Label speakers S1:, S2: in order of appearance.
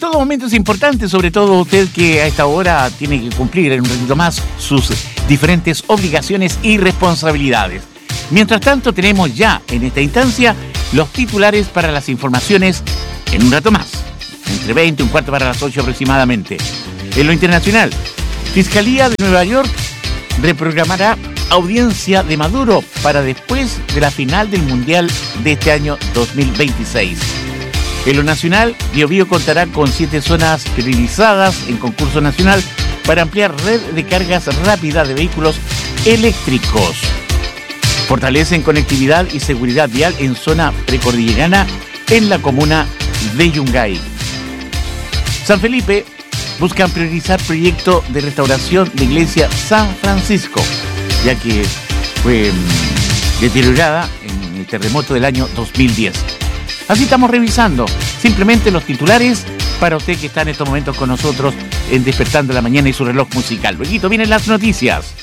S1: todo momento es importante, sobre todo usted que a esta hora tiene que cumplir en un ratito más sus diferentes obligaciones y responsabilidades. Mientras tanto, tenemos ya en esta instancia los titulares para las informaciones en un rato más, entre 20 y un cuarto para las 8 aproximadamente. En lo internacional, Fiscalía de Nueva York reprogramará audiencia de Maduro para después de la final del Mundial de este año 2026. En lo nacional, Biobío contará con 7 zonas priorizadas en concurso nacional para ampliar red de cargas rápidas de vehículos eléctricos. Fortalecen conectividad y seguridad vial en zona precordillerana en la comuna de Yungay. San Felipe buscan priorizar proyecto de restauración de iglesia San Francisco, ya que fue deteriorada en el terremoto del año 2010. Así estamos revisando simplemente los titulares para usted que está en estos momentos con nosotros en Despertando la Mañana y su reloj musical. Luego vienen las noticias.